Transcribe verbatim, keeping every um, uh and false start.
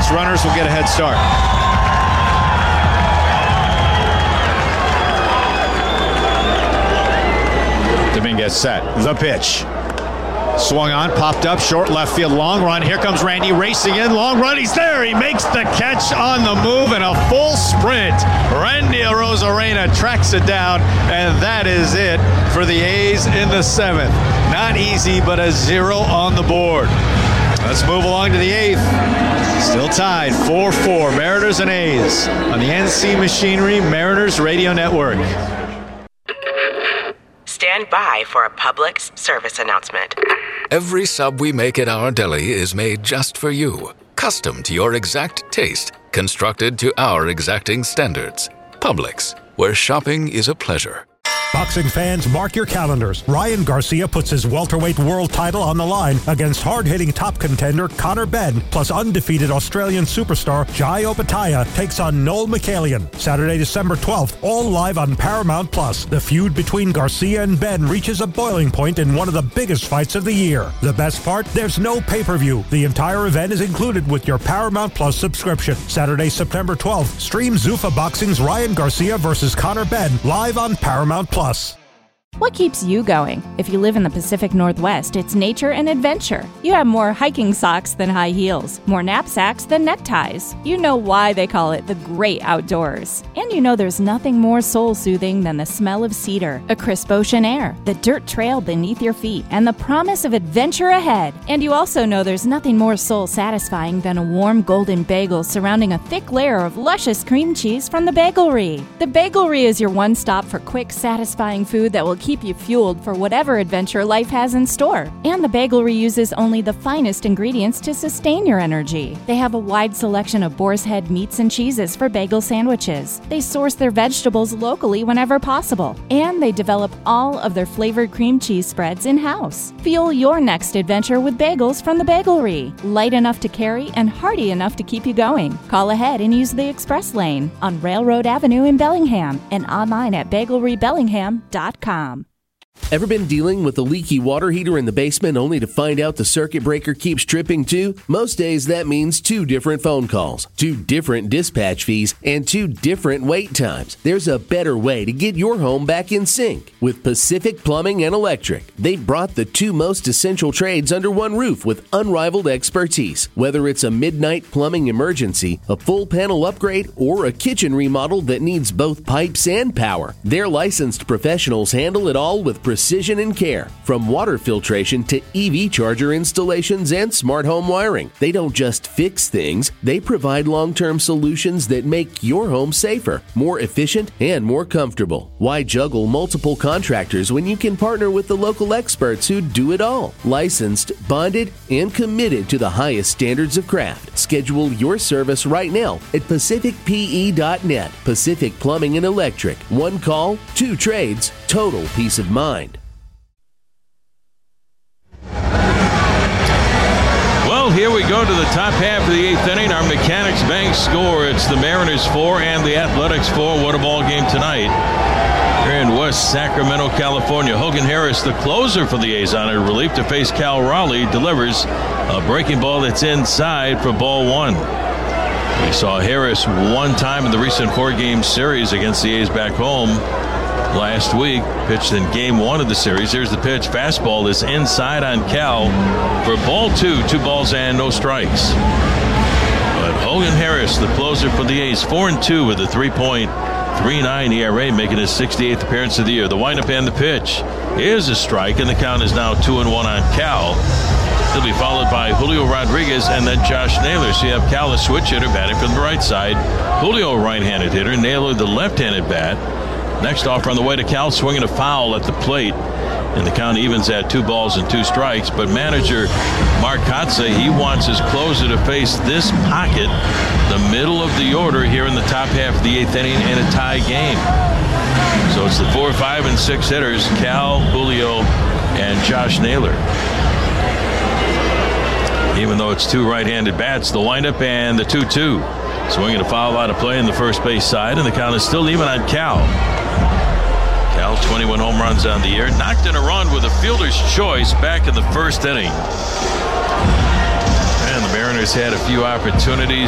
base runners will get a head start. Dominguez set. The pitch. Swung on, popped up, short left field, long run. Here comes Randy racing in, long run. He's there. He makes the catch on the move and a full sprint. Randy Arozarena tracks it down, and that is it for the A's in the seventh. Not easy, but a zero on the board. Let's move along to the eighth. Still tied, four four, Mariners and A's on the N C Machinery Mariners Radio Network. Stand by for a public service announcement. Every sub we make at our deli is made just for you. Custom to your exact taste. Constructed to our exacting standards. Publix, where shopping is a pleasure. Boxing fans, mark your calendars. Ryan Garcia puts his welterweight world title on the line against hard-hitting top contender Conor Benn, plus undefeated Australian superstar Jai Opetaia takes on Noel McCallion. Saturday, December twelfth, all live on Paramount Plus. The feud between Garcia and Benn reaches a boiling point in one of the biggest fights of the year. The best part? There's no pay-per-view. The entire event is included with your Paramount Plus subscription. Saturday, September twelfth, stream Zuffa Boxing's Ryan Garcia versus Conor Benn live on Paramount Plus. What keeps you going? If you live in the Pacific Northwest, it's nature and adventure. You have more hiking socks than high heels, more knapsacks than neckties. You know why they call it the great outdoors. And you know there's nothing more soul-soothing than the smell of cedar, a crisp ocean air, the dirt trail beneath your feet, and the promise of adventure ahead. And you also know there's nothing more soul-satisfying than a warm golden bagel surrounding a thick layer of luscious cream cheese from the Bagelry. The Bagelry is your one stop for quick, satisfying food that will keep you fueled for whatever adventure life has in store. And the Bagelry uses only the finest ingredients to sustain your energy. They have a wide selection of boar's head meats and cheeses for bagel sandwiches. They source their vegetables locally whenever possible. And they develop all of their flavored cream cheese spreads in-house. Fuel your next adventure with bagels from the Bagelry. Light enough to carry and hearty enough to keep you going. Call ahead and use the express lane on Railroad Avenue in Bellingham and online at bagelry bellingham dot com. Ever been dealing with a leaky water heater in the basement only to find out the circuit breaker keeps tripping too? Most days that means two different phone calls, two different dispatch fees, and two different wait times. There's a better way to get your home back in sync. With Pacific Plumbing and Electric, they've brought the two most essential trades under one roof with unrivaled expertise. Whether it's a midnight plumbing emergency, a full panel upgrade, or a kitchen remodel that needs both pipes and power, their licensed professionals handle it all with precision and care. From water filtration to E V charger installations and smart home wiring. They don't just fix things, they provide long-term solutions that make your home safer, more efficient, and more comfortable. Why juggle multiple contractors when you can partner with the local experts who do it all? Licensed, bonded, and committed to the highest standards of craft. Schedule your service right now at pacific p e dot net. Pacific Plumbing and Electric. One call, two trades, total peace of mind. Well, here we go to the top half of the eighth inning. Our Mechanics Bank score. It's the Mariners four and the Athletics four. What a ball game tonight here in West Sacramento, California. Hogan Harris, the closer for the A's, on a relief to face Cal Raleigh, delivers a breaking ball that's inside for ball one. We saw Harris one time in the recent four-game series against the A's back home last week, pitched in game one of the series. Here's the pitch. Fastball is inside on Cal for ball two. Two balls and no strikes. But Hogan Harris, the closer for the A's, four and two with a three point three nine E R A, making his sixty-eighth appearance of the year. The windup and the pitch is a strike, and the count is now two and one on Cal. He'll be followed by Julio Rodriguez and then Josh Naylor. So you have Cal, a switch hitter, batting from the right side. Julio, a right-handed hitter. Naylor, the left-handed bat. Next offer on the way to Cal, swinging a foul at the plate. And the count evens at two balls and two strikes. But manager Mark Kotze, he wants his closer to face this pocket, the middle of the order here in the top half of the eighth inning in a tie game. So it's the four, five, and six hitters, Cal, Julio, and Josh Naylor. Even though it's two right-handed bats, the windup and the two two. Swinging a foul out of play in the first base side, and the count is still even on Cal. Cal, twenty-one home runs on the year, knocked in a run with a fielder's choice back in the first inning. And the Mariners had a few opportunities.